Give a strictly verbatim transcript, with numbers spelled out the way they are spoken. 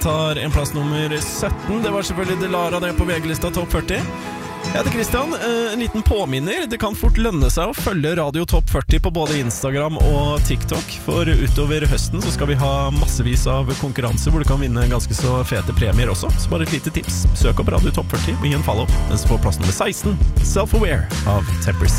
tar en plass nummer sytten. Det var selvfølgelig Delara det på V G-lista Topp førti. Jeg heter Christian, en liten påminner. Det kan fort lønne seg å følge Radio Topp førti på både Instagram og TikTok. For utover høsten så skal vi ha massevis av konkurranser hvor du kan vinne ganske så fete premier også. Så bare et lite tips. Søk opp Radio Topp førti og gi en follow. Den står på plass nummer seksten. Self-Aware av Temperance.